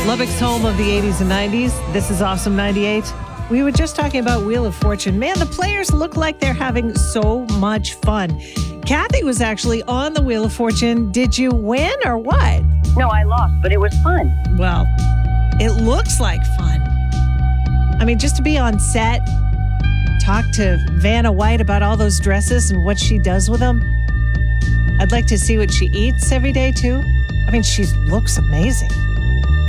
Lubbock's home of the 80s and 90s. This is Awesome 98. We were just talking about Wheel of Fortune. Man, the players look like they're having so much fun. Kathy was actually on the Wheel of Fortune. Did you win or what? No, I lost, but it was fun. Well, it looks like fun. I mean, just to be on set, talk to Vanna White about all those dresses and what she does with them. I'd like to see what she eats every day, too. I mean, she looks amazing.